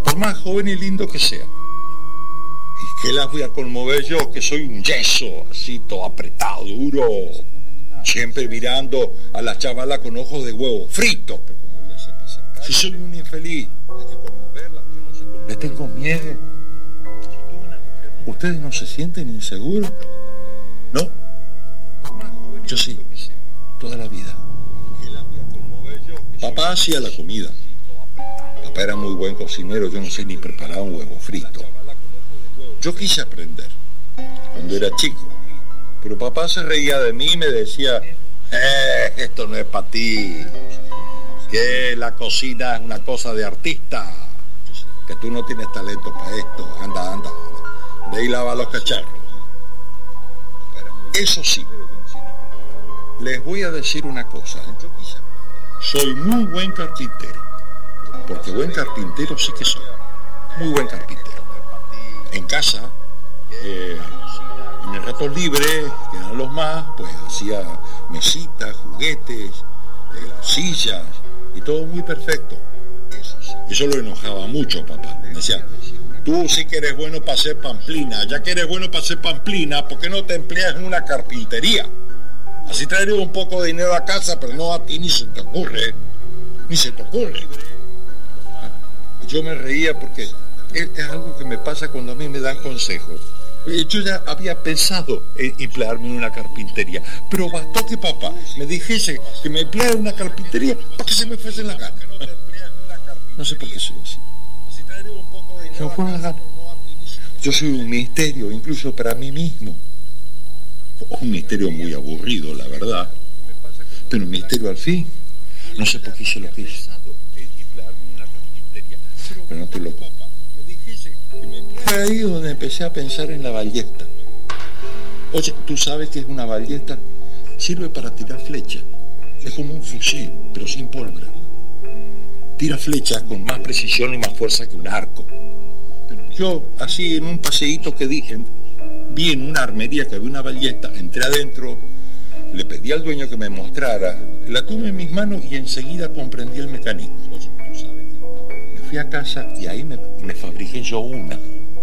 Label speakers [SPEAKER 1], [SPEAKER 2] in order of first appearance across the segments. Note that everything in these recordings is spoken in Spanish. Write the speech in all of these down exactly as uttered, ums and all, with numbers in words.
[SPEAKER 1] por más joven y lindo que sea. ¿Y qué las voy a conmover yo, que soy un yeso, así todo apretado, duro, siempre mirando a la chavala con ojos de huevo frito? Si soy un infeliz, le tengo miedo. ¿Ustedes no se sienten inseguros? ¿No? Yo sí, toda la vida. Papá hacía la comida. Papá era muy buen cocinero, yo no sé ni preparar un huevo frito. Yo quise aprender cuando era chico, pero papá se reía de mí y me decía, eh, esto no es para ti, que la cocina es una cosa de artista, que tú no tienes talento para esto, anda, anda, ve y lava los cacharros. Eso sí, les voy a decir una cosa, ¿eh? Soy muy buen carpintero, porque buen carpintero sí que soy, muy buen carpintero. En casa, eh, en el rato libre, que eran los más, pues hacía mesitas, juguetes, eh, sillas, y todo muy perfecto. Eso lo enojaba mucho, papá. Me decía, tú sí que eres bueno para hacer pamplina, ya que eres bueno para hacer pamplina, ¿por qué no te empleas en una carpintería? Así traeré un poco de dinero a casa, pero no a ti ni se te ocurre, ni se te ocurre. Yo me reía porque es algo que me pasa cuando a mí me dan consejos. Yo ya había pensado en emplearme en una carpintería, pero bastó que papá me dijese que me empleara en una carpintería para que se me fuese la gana. No sé por qué soy así. Se me fueron las ganas. Yo soy un misterio, incluso para mí mismo. Un misterio muy aburrido, la verdad, pero un misterio al fin. No sé por qué hice lo que hice, pero no estoy loco. Fue ahí donde empecé a pensar en la ballesta. Oye, ¿tú sabes qué es una ballesta? Sirve para tirar flechas. Es como un fusil, pero sin pólvora. Tira flechas con más precisión y más fuerza que un arco. Yo, así en un paseíto que dije, vi en una armería que había una ballesta, entré adentro, le pedí al dueño que me mostrara, la tuve en mis manos y enseguida comprendí el mecanismo. Me fui a casa y ahí me, me fabriqué yo una,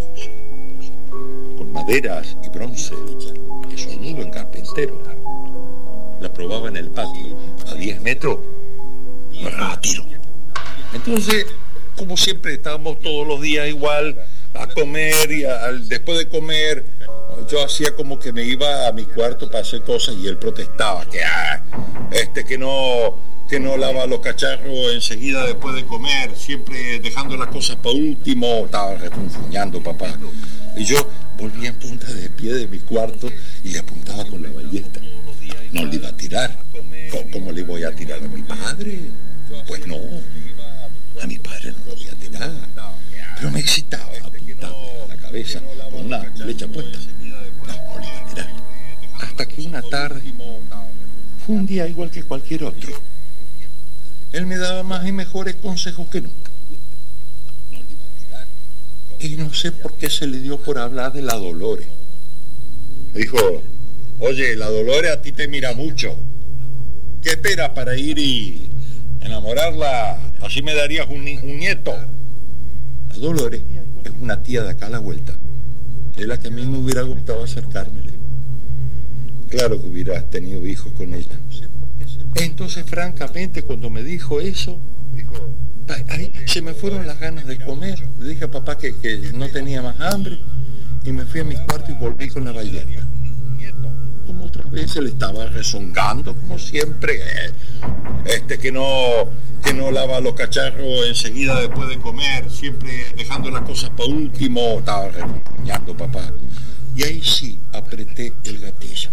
[SPEAKER 1] con maderas y bronce, que soy muy buen carpintero. La probaba en el patio, a diez metros, me agarraba tiro. Entonces, como siempre estábamos todos los días igual, a comer y a, al, después de comer yo hacía como que me iba a mi cuarto para hacer cosas y él protestaba que ah, este que no que no lava los cacharros enseguida después de comer, siempre dejando las cosas para último, estaba refunfuñando papá, y yo volvía en punta de pie de mi cuarto y le apuntaba con la ballesta. No le iba a tirar. ¿Cómo, cómo le voy a tirar a mi padre? Pues no, a mi padre no lo voy a tirar, pero me excitaba apuntarle a la cabeza con una flecha puesta. No, no le iba a tirar. Hasta que una tarde, fue un día igual que cualquier otro, él me daba más y mejores consejos que nunca. No le iba a tirar. Y no sé por qué se le dio por hablar de la Dolores. Me dijo, oye, la Dolores a ti te mira mucho. ¿Qué esperas para ir y enamorarla? Así me darías un, un nieto. La Dolores es una tía de acá a la vuelta. Es la que a mí me hubiera gustado acercármele. Claro que hubieras tenido hijos con ella. Entonces, francamente, cuando me dijo eso, ahí se me fueron las ganas de comer. Le dije a papá que, que no tenía más hambre y me fui a mi cuarto y volví con la ballesta. Como otras veces le estaba rezongando, como siempre, este que no, que no lava los cacharros enseguida después de comer, siempre dejando las cosas para último, estaba refunfuñando papá. Y ahí sí apreté el gatillo.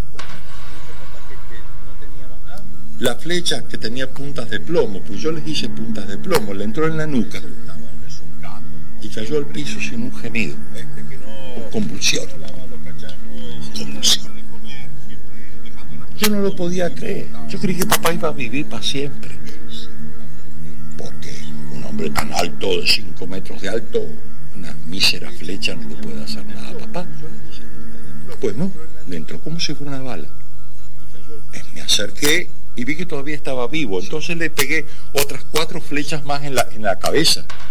[SPEAKER 1] La flecha, que tenía puntas de plomo, pues yo les hice puntas de plomo, le entró en la nuca y cayó al piso sin un gemido, con convulsión, convulsión. Yo no lo podía creer, yo creí que papá iba a vivir para siempre, porque un hombre tan alto, de cinco metros de alto, una mísera flecha no le puede hacer nada a papá. Pues no, le entró como si fuera una bala. Me acerqué y vi que todavía estaba vivo, entonces le pegué otras cuatro flechas más en la, en la cabeza.